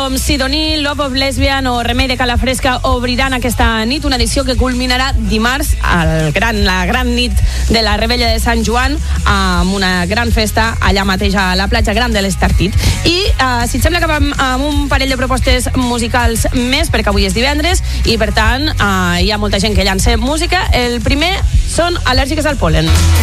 com Sidoní, Love of Lesbian o Remei de Calafresca obriran aquesta nit, una edició que culminarà dimarts, la gran nit de la Rebella de Sant Joan, amb una gran festa allà mateix a la platja gran de l'Estartit. I si et sembla, acabem amb un parell de propostes musicals més, perquè avui és divendres i per tant hi ha molta gent que llança música. El primer són Al·lèrgiques al pol·len.